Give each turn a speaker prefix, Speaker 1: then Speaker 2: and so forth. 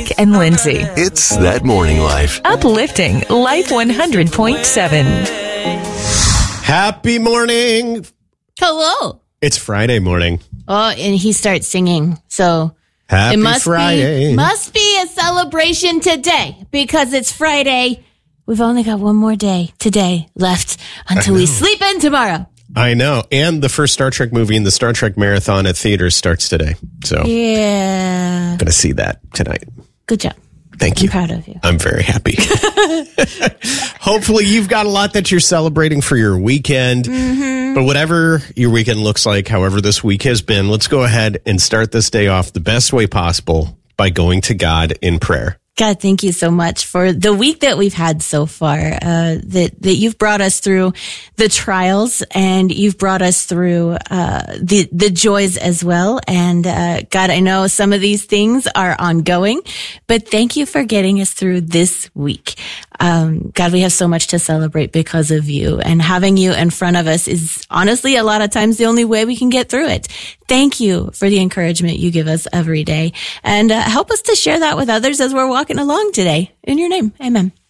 Speaker 1: Nick and Lindsay.
Speaker 2: It's That Morning Life.
Speaker 1: Uplifting Life 100.7.
Speaker 3: Happy morning.
Speaker 4: Hello.
Speaker 3: It's Friday morning.
Speaker 4: Oh, and he starts singing. So
Speaker 3: Happy
Speaker 4: it must
Speaker 3: Friday.
Speaker 4: must be a celebration today because it's Friday. We've only got one more day today left until we sleep in tomorrow.
Speaker 3: I know. And the first Star Trek movie in the Star Trek Marathon at theaters starts today. So
Speaker 4: Yeah.
Speaker 3: I'm going to see that tonight.
Speaker 4: Good job.
Speaker 3: Thank you.
Speaker 4: I'm proud of you.
Speaker 3: I'm very happy. Hopefully you've got a lot that you're celebrating for your weekend.
Speaker 4: Mm-hmm.
Speaker 3: But whatever your weekend looks like, however this week has been, let's go ahead and start this day off the best way possible by going to God in prayer.
Speaker 4: God, thank you so much for the week that we've had so far, that you've brought us through the trials and you've brought us through, the joys as well. And, God, I know some of these things are ongoing, but thank you for getting us through this week. God, we have so much to celebrate because of you, and having you in front of us is honestly a lot of times the only way we can get through it. Thank you for the encouragement you give us every day, and help us to share that with others as we're walking along today. In your name, amen.